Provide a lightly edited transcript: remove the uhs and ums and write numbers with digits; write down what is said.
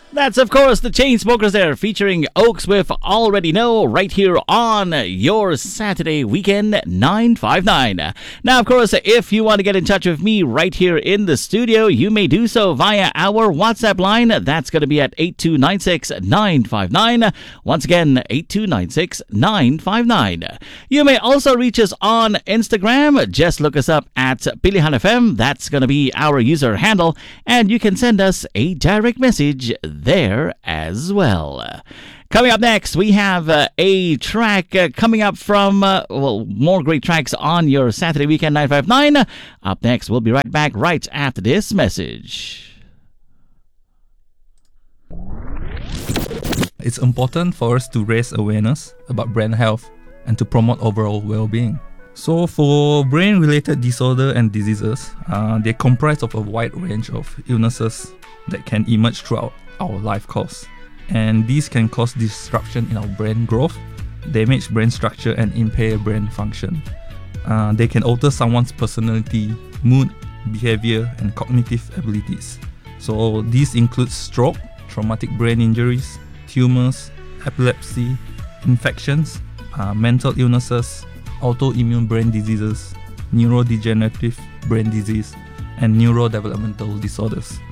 That's, of course, the Chainsmokers there, featuring Oaks with Already Know, right here on your Saturday weekend 959. Now, of course, if you want to get in touch with me right here in the studio, you may do so via our WhatsApp line. That's going to be at 8296-959. Once again, 8296-959. You may also reach us on Instagram. Just look us up at Pilihan FM. That's going to be our user handle, and you can send us a direct message there as well. Coming up next, we have a track coming up from, more great tracks on your Saturday weekend 959. Up next, we'll be right back right after this message. It's important for us to raise awareness about brain health and to promote overall well-being. So for brain-related disorder and diseases, they comprise of a wide range of illnesses that can emerge throughout our life course. And these can cause disruption in our brain growth, damage brain structure, and impair brain function. They can alter someone's personality, mood, behavior, and cognitive abilities. So these include stroke, traumatic brain injuries, tumors, epilepsy, infections, mental illnesses, autoimmune brain diseases, neurodegenerative brain disease, and neurodevelopmental disorders.